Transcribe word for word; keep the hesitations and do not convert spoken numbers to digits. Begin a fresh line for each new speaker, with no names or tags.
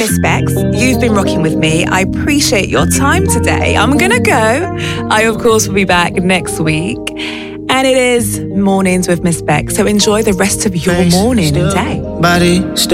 Miss Bex. You've been rocking with me. I appreciate your time today. I'm going to go. I, of course, will be back next week. And it is Mornings with Miss Bex. So enjoy the rest of your morning and day.
Body